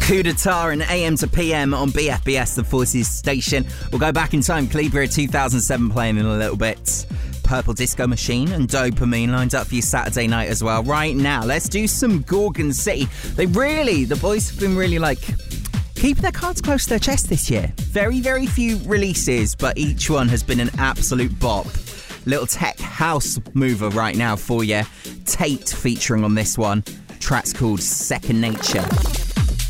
Coup d'etat and AM to PM on BFBS, the Forces station. We'll go back in time. Calibra 2007 playing in a little bit. Purple Disco Machine and Dopamine lined up for you Saturday night as well. Right now, let's do some Gorgon City. The boys have been really keeping their cards close to their chest this year. Very, very few releases, but each one has been an absolute bop. Little tech house mover right now for you. Tate featuring on this one. Track's called Second Nature.